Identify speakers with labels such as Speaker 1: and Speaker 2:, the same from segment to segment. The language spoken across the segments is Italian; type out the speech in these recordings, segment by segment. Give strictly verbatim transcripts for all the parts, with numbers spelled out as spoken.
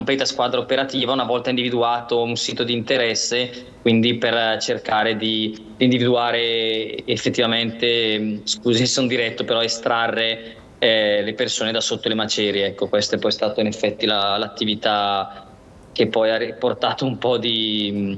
Speaker 1: completa squadra operativa una volta individuato un sito di interesse, quindi per cercare di individuare effettivamente, scusi se sono diretto, però estrarre eh, le persone da sotto le macerie. Ecco, questa è poi stata in effetti la, l'attività che poi ha portato un po' di,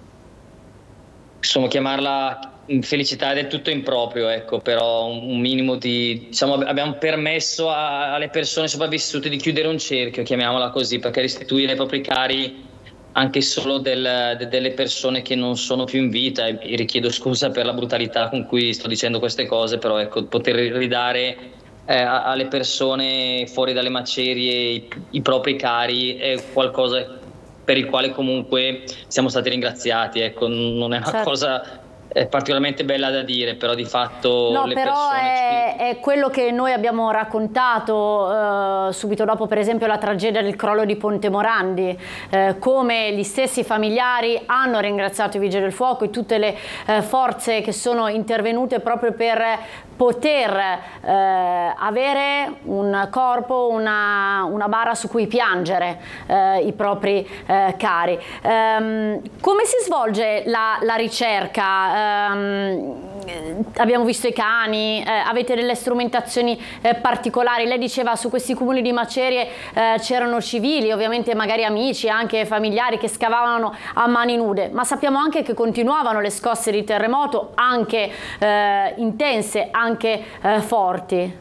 Speaker 1: insomma, chiamarla felicità è del tutto improprio, ecco, però un minimo di, diciamo, abbiamo permesso a, alle persone sopravvissute di chiudere un cerchio, chiamiamola così, perché restituire ai propri cari anche solo del, de, delle persone che non sono più in vita, e, e richiedo scusa per la brutalità con cui sto dicendo queste cose, però ecco, poter ridare eh, alle persone fuori dalle macerie i, i propri cari è qualcosa per il quale comunque siamo stati ringraziati, ecco, non è una
Speaker 2: certo.
Speaker 1: cosa è particolarmente bella da dire, però di fatto
Speaker 2: no,
Speaker 1: le
Speaker 2: però
Speaker 1: persone
Speaker 2: è, è quello che noi abbiamo raccontato eh, subito dopo, per esempio, la tragedia del crollo di Ponte Morandi, eh, come gli stessi familiari hanno ringraziato i Vigili del Fuoco e tutte le eh, forze che sono intervenute proprio per poter eh, avere un corpo, una, una bara su cui piangere eh, i propri eh, cari. Ehm, come si svolge la, la ricerca? Ehm, abbiamo visto i cani, eh, avete delle strumentazioni eh, particolari? Lei diceva su questi comuni di macerie eh, c'erano civili, ovviamente magari amici, anche familiari che scavavano a mani nude, ma sappiamo anche che continuavano le scosse di terremoto, anche eh, intense, anche eh, forti.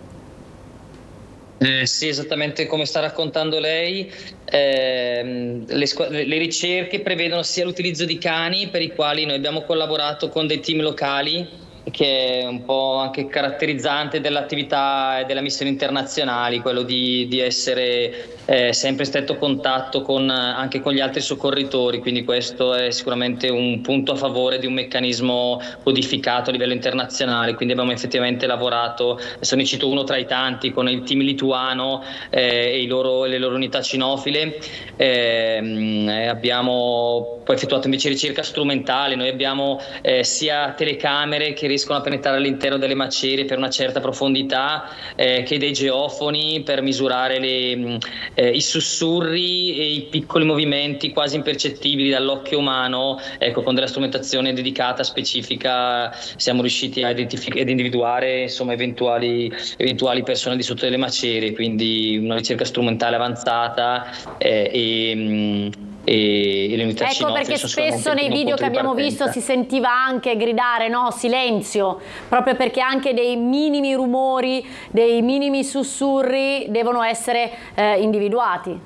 Speaker 1: Eh, sì, esattamente come sta raccontando lei. Eh, le, le ricerche prevedono sia l'utilizzo di cani, per i quali noi abbiamo collaborato con dei team locali, che è un po' anche caratterizzante dell'attività e della missione internazionali, quello di, di essere eh, sempre in stretto contatto con, anche con gli altri soccorritori, quindi questo è sicuramente un punto a favore di un meccanismo codificato a livello internazionale. Quindi abbiamo effettivamente lavorato, adesso ne cito uno tra i tanti, con il team lituano eh, e i loro, le loro unità cinofile. Eh, abbiamo poi effettuato invece ricerca strumentale, noi abbiamo eh, sia telecamere che riescono a penetrare all'interno delle macerie per una certa profondità, eh, che dei geofoni per misurare le, eh, i sussurri e i piccoli movimenti quasi impercettibili dall'occhio umano. Ecco, con della strumentazione dedicata specifica siamo riusciti a identificare ed individuare, insomma, eventuali, eventuali persone di sotto delle macerie, quindi una ricerca strumentale avanzata eh, e e le unità
Speaker 2: ecco perché spesso nei video che abbiamo visto si sentiva anche gridare no, silenzio, proprio perché anche dei minimi rumori, dei minimi sussurri devono essere eh, individuati.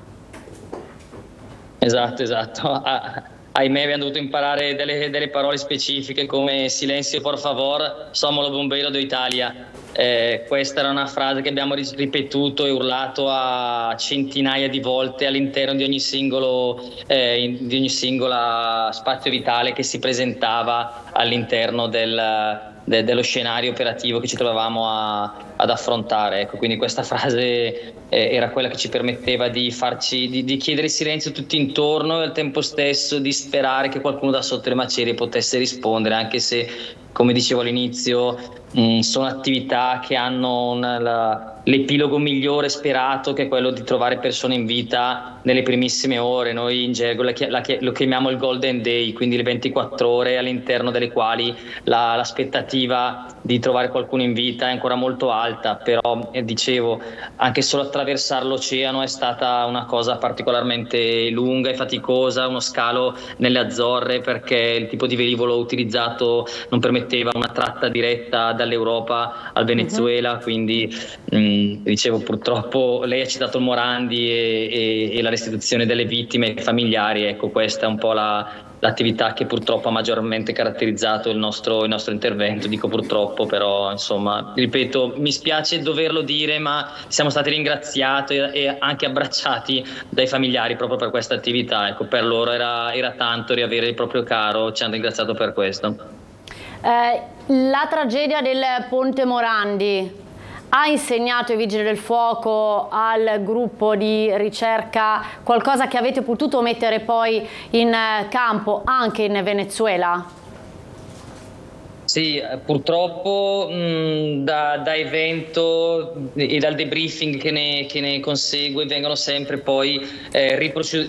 Speaker 1: Esatto, esatto. Ah, ahimè abbiamo dovuto imparare delle, delle parole specifiche come silenzio por favor, somos los bomberos de Italia. Eh, questa era una frase che abbiamo ripetuto e urlato a centinaia di volte all'interno di ogni singolo eh, di ogni singola spazio vitale che si presentava all'interno del, de, dello scenario operativo che ci trovavamo a, ad affrontare. Ecco, quindi questa frase eh, era quella che ci permetteva di farci di, di chiedere silenzio tutti intorno e al tempo stesso di sperare che qualcuno da sotto le macerie potesse rispondere, anche se, come dicevo all'inizio, mh, sono attività che hanno una, la, l'epilogo migliore sperato, che è quello di trovare persone in vita nelle primissime ore. Noi in gergo la, la, lo chiamiamo il golden day, quindi le ventiquattro ore all'interno delle quali la, l'aspettativa di trovare qualcuno in vita è ancora molto alta, però eh, dicevo, anche solo attraversare l'oceano è stata una cosa particolarmente lunga e faticosa, uno scalo nelle Azzorre perché il tipo di velivolo utilizzato non permetteva una tratta diretta dall'Europa al Venezuela, uh-huh. Quindi mh, dicevo, purtroppo lei ha citato il Morandi e, e, e la restituzione delle vittime familiari. Ecco, questa è un po' la l'attività che purtroppo ha maggiormente caratterizzato il nostro, il nostro intervento. Dico purtroppo, però insomma, ripeto, mi spiace doverlo dire, ma siamo stati ringraziati e anche abbracciati dai familiari proprio per questa attività. Ecco, per loro era, era tanto riavere il proprio caro, ci hanno ringraziato per questo.
Speaker 2: Eh, la tragedia del Ponte Morandi ha insegnato ai Vigili del Fuoco, al gruppo di ricerca, qualcosa che avete potuto mettere poi in campo anche in Venezuela?
Speaker 1: Sì, purtroppo mh, da, da evento e dal debriefing che ne, che ne consegue vengono sempre poi eh,